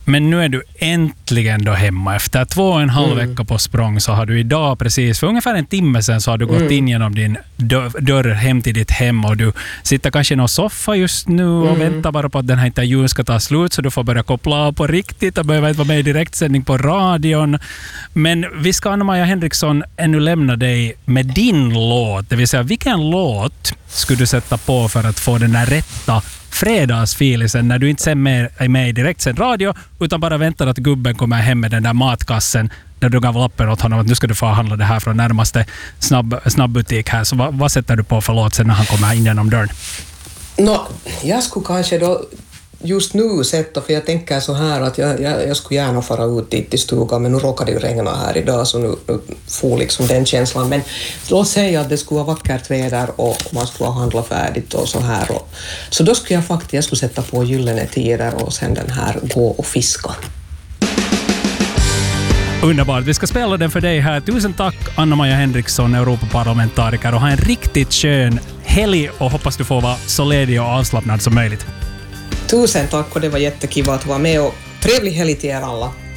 Men nu är du äntligen då hemma. Efter 2,5 vecka på språng så har du idag precis, för ungefär en timme sedan så har du gått in genom din dörr hem till ditt hem och du sitter kanske i någon soffa just nu och väntar bara på att den här intervjun ska ta slut så du får börja koppla av på riktigt och behöver inte vara med i direktsändning på radion. Men vi ska, Anna-Maja Henriksson, ännu lämna dig med din låt. Det vill säga, vilken låt skulle du sätta på för att få den där rätta fredagsfilisen när du inte sen är med i direktsänd radio utan bara väntar att gubben kommer hem med den där matkassen där du gav lappen åt honom att nu ska du få handla det här från närmaste snabbbutik här. Så vad sätter du på för låt sen när han kommer in genom dörren? Jag skulle kanske då just nu sätta, för jag tänker så här att jag skulle gärna fara ut dit i stugan, men nu råkar det ju regna här idag så nu får liksom den känslan. Men låt säga att det skulle vara vackert väder och man skulle ha handlat färdigt och så här. Så då skulle jag skulle sätta på Gyllene Tider och sen den här Gå och fiska. Underbart. Vi ska spela den för dig här. Tusen tack, Anna-Maja Henriksson, Europaparlamentariker, och ha en riktigt skön helg och hoppas du får vara så ledig och avslappnad som möjligt. Tusen tack, och det var jättekul att vara med och trevlig helg till er alla.